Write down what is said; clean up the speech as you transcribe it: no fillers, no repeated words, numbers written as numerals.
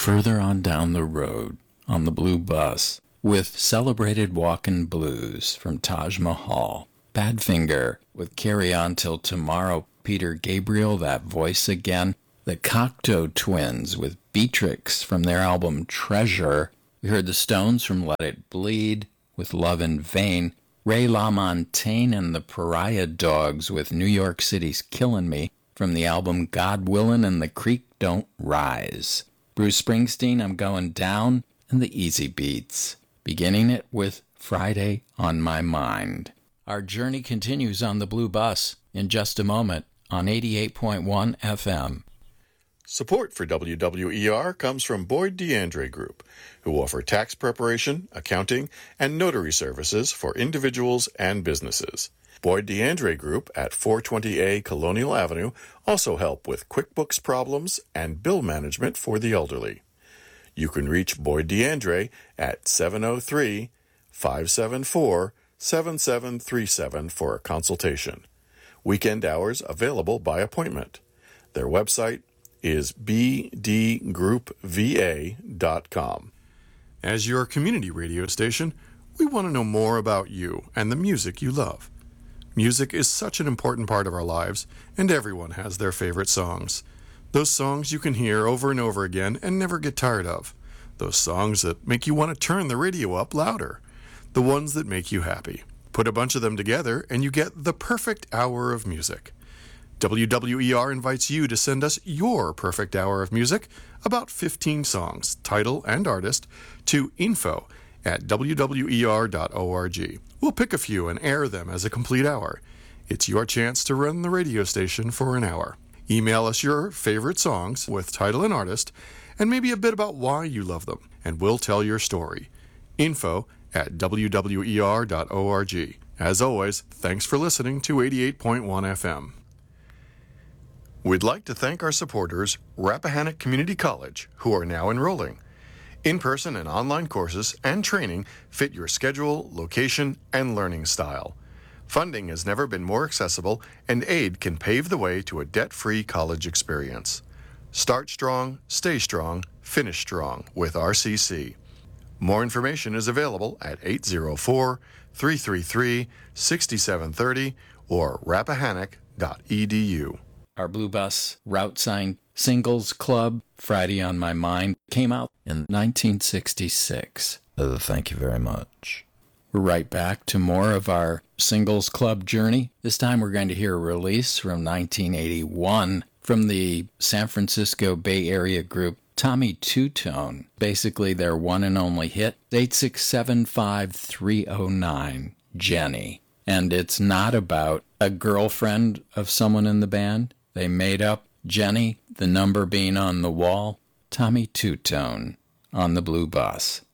further on down the road on the Blue Bus with Celebrated Walkin' Blues from Taj Mahal, Badfinger with Carry On Till Tomorrow, Peter Gabriel, That Voice Again, the Cocteau Twins with Beatrix from their album Treasure. We heard the Stones from Let It Bleed with Love in Vain, Ray LaMontagne and the Pariah Dogs with New York City's Killin' Me from the album God Willin' and the Creek Don't Rise. Bruce Springsteen, I'm Going Down, and the Easy Beats, beginning it with Friday on My Mind. Our journey continues on the Blue Bus in just a moment on 88.1 FM. Support for WWER comes from Boyd DeAndre Group, who offer tax preparation, accounting, and notary services for individuals and businesses. Boyd DeAndre Group at 420A Colonial Avenue also help with QuickBooks problems and bill management for the elderly. You can reach Boyd DeAndre at 703-574-7737 for a consultation. Weekend hours available by appointment. Their website is bdgroupva.com. As your community radio station, we want to know more about you and the music you love. Music is such an important part of our lives, and everyone has their favorite songs. Those songs you can hear over and over again and never get tired of. Those songs that make you want to turn the radio up louder. The ones that make you happy. Put a bunch of them together and you get the perfect hour of music. WWER invites you to send us your perfect hour of music, about 15 songs, title and artist, to info@wwer.org. We'll pick a few and air them as a complete hour. It's your chance to run the radio station for an hour. Email us your favorite songs with title and artist, and maybe a bit about why you love them, and we'll tell your story. info@wwer.org. As always, thanks for listening to 88.1 FM. We'd like to thank our supporters, Rappahannock Community College, who are now enrolling. In-person and online courses and training fit your schedule, location, and learning style. Funding has never been more accessible, and aid can pave the way to a debt-free college experience. Start strong, stay strong, finish strong with RCC. More information is available at 804-333-6730 or rappahannock.edu. Our Blue Bus route sign Singles Club, Friday on My Mind, came out in 1966. Thank you very much. We're right back to more of our Singles Club journey. This time we're going to hear a release from 1981 from the San Francisco Bay Area group Tommy Two Tone. Basically their one and only hit, 8675309, Jenny. And it's not about a girlfriend of someone in the band. They made up Jenny, the number being on the wall. Tommy Two Tone on the Blue Bus.